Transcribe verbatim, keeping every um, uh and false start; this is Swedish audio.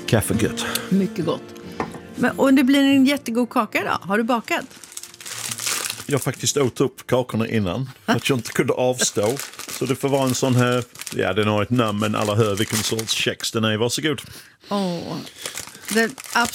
Kaffe gött. Mycket gott. Men, och det blir en jättegod kaka idag. Har du bakat? Jag faktiskt åt upp kakorna innan. Att jag inte kunde avstå. Så det får vara en sån här... Ja, den har ett namn, men alla hör vilken sorts kex den är. Varsågod. Åh, det